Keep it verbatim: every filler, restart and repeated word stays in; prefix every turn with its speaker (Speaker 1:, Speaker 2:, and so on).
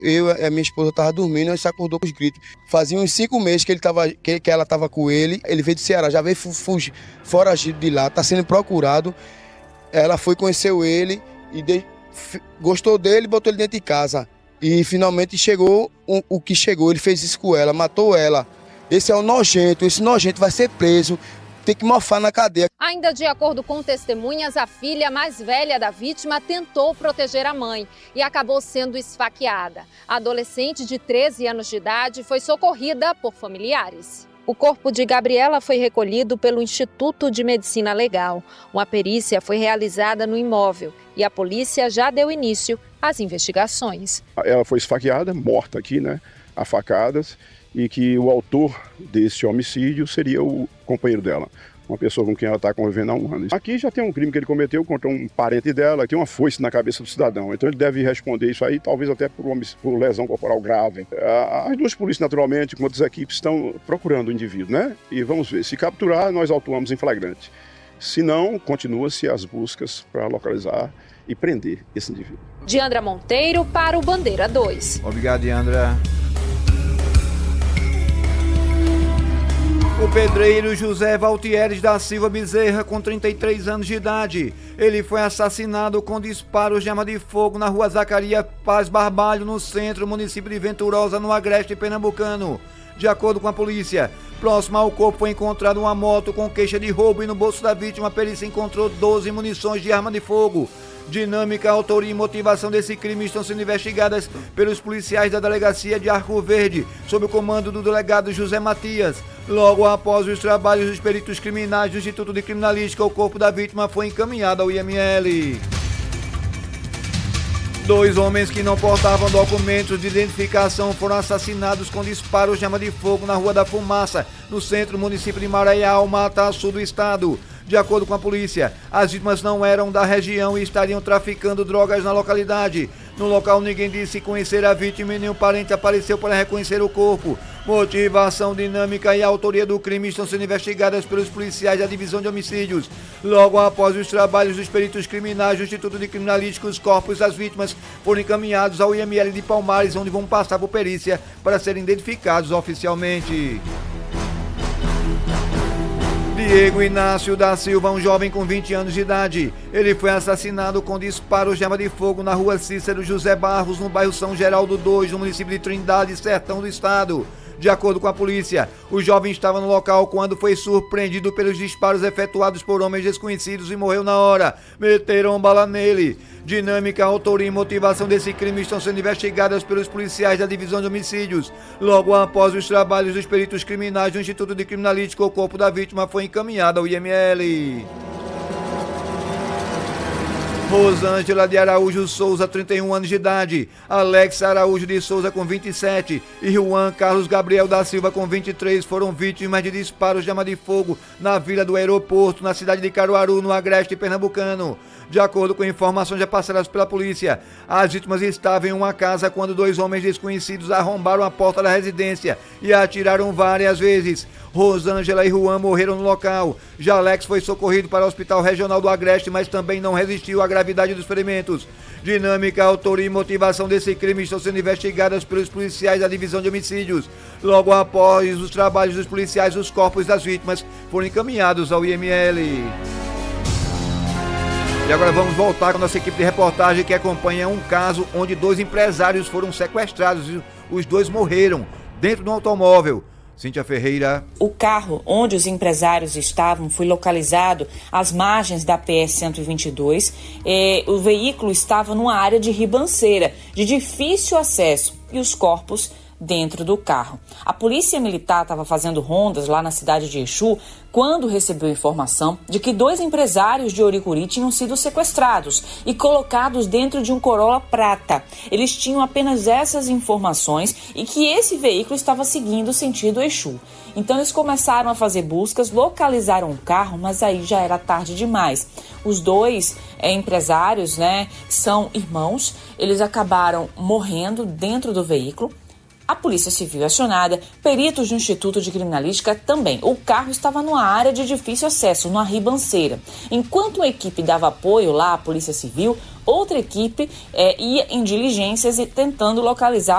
Speaker 1: Eu e a minha esposa estavam dormindo, ele se acordou com os gritos. Fazia uns cinco meses que, ele tava, que, que ela estava com ele. Ele veio do Ceará, já veio fugir, foragido de lá, está sendo procurado. Ela foi, conheceu ele e de, f, gostou dele e botou ele dentro de casa. E finalmente chegou o, o que chegou, ele fez isso com ela, matou ela. Esse é o nojento, esse nojento vai ser preso. Tem que mofar na cadeia.
Speaker 2: Ainda de acordo com testemunhas, a filha mais velha da vítima tentou proteger a mãe e acabou sendo esfaqueada. A adolescente de treze anos de idade foi socorrida por familiares. O corpo de Gabriela foi recolhido pelo Instituto de Medicina Legal. Uma perícia foi realizada no imóvel e a polícia já deu início às investigações.
Speaker 3: Ela foi esfaqueada, morta aqui, né, a facadas, e que o autor desse homicídio seria o companheiro dela, uma pessoa com quem ela está convivendo há um ano. Aqui já tem um crime que ele cometeu contra um parente dela, que tem uma foice na cabeça do cidadão, então ele deve responder isso aí, talvez até por, por lesão corporal grave. As duas polícias, naturalmente, com outras equipes, estão procurando o indivíduo, né? E vamos ver, se capturar, nós autuamos em flagrante. Se não, continua-se as buscas para localizar e prender esse indivíduo.
Speaker 2: Diandra Monteiro para o Bandeira dois.
Speaker 4: Obrigado, Diandra. O pedreiro José Valtieres da Silva Bezerra, com trinta e três anos de idade, ele foi assassinado com disparos de arma de fogo na rua Zacaria Paz Barbalho, no centro, município de Venturosa, no agreste pernambucano. De acordo com a polícia, próximo ao corpo foi encontrada uma moto com queixa de roubo e no bolso da vítima a perícia encontrou doze munições de arma de fogo. Dinâmica, autoria e motivação desse crime estão sendo investigadas pelos policiais da delegacia de Arco Verde, sob o comando do delegado José Matias. Logo após os trabalhos dos peritos criminais do Instituto de Criminalística, o corpo da vítima foi encaminhado ao I M L. Dois homens que não portavam documentos de identificação foram assassinados com disparos de arma de fogo na Rua da Fumaça, no centro do município de Maraial, Mata Sul do estado. De acordo com a polícia, as vítimas não eram da região e estariam traficando drogas na localidade. No local, ninguém disse conhecer a vítima e nenhum parente apareceu para reconhecer o corpo. Motivação, dinâmica e autoria do crime estão sendo investigadas pelos policiais da Divisão de Homicídios. Logo após os trabalhos dos peritos criminais do Instituto de Criminalística, os corpos das vítimas foram encaminhados ao I M L de Palmares, onde vão passar por perícia para serem identificados oficialmente. Diego Inácio da Silva, um jovem com vinte anos de idade. Ele foi assassinado com disparos de arma de fogo na rua Cícero José Barros, no bairro São Geraldo dois, no município de Trindade, sertão do estado. De acordo com a polícia, o jovem estava no local quando foi surpreendido pelos disparos efetuados por homens desconhecidos e morreu na hora. Meteram bala nele. Dinâmica, autoria e motivação desse crime estão sendo investigadas pelos policiais da Divisão de Homicídios. Logo após os trabalhos dos peritos criminais do Instituto de Criminalística, o corpo da vítima foi encaminhado ao I M L. Rosângela de Araújo Souza, trinta e um anos de idade, Alex Araújo de Souza, com vinte e sete, e Juan Carlos Gabriel da Silva, com vinte e três, foram vítimas de disparos de arma de fogo na Vila do Aeroporto, na cidade de Caruaru, no agreste pernambucano. De acordo com informações já passadas pela polícia, as vítimas estavam em uma casa quando dois homens desconhecidos arrombaram a porta da residência e atiraram várias vezes. Rosângela e Juan morreram no local. Já Alex foi socorrido para o Hospital Regional do Agreste, mas também não resistiu à gravidade dos ferimentos. Dinâmica, autoria e motivação desse crime estão sendo investigadas pelos policiais da Divisão de Homicídios. Logo após os trabalhos dos policiais, os corpos das vítimas foram encaminhados ao I M L. E agora vamos voltar com a nossa equipe de reportagem que acompanha um caso onde dois empresários foram sequestrados e os dois morreram dentro de um automóvel. Cíntia Ferreira.
Speaker 5: O carro onde os empresários estavam foi localizado às margens da P S cento e vinte e dois. É, o veículo estava numa área de ribanceira, de difícil acesso, e os corpos dentro do carro. A polícia militar estava fazendo rondas lá na cidade de Exu quando recebeu informação de que dois empresários de Oricuri tinham sido sequestrados e colocados dentro de um Corolla prata. Eles tinham apenas essas informações e que esse veículo estava seguindo o sentido Exu. Então eles começaram a fazer buscas, localizaram o carro, mas aí já era tarde demais. Os dois é, empresários, né, são irmãos, eles acabaram morrendo dentro do veículo. A Polícia Civil é acionada, peritos do Instituto de Criminalística também. O carro estava numa área de difícil acesso, numa ribanceira. Enquanto uma equipe dava apoio lá à Polícia Civil, outra equipe é, ia em diligências e tentando localizar